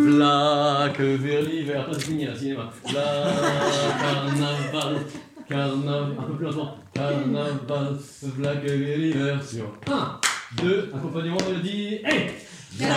V'là que vers l'hiver. Toi, c'est fini, là, cinéma. V'là carnaval. Carnaval. Un peu plus lentement. Carnaval. V'là que vers l'hiver sur 1, 2, accompagnement mélodie. Hey!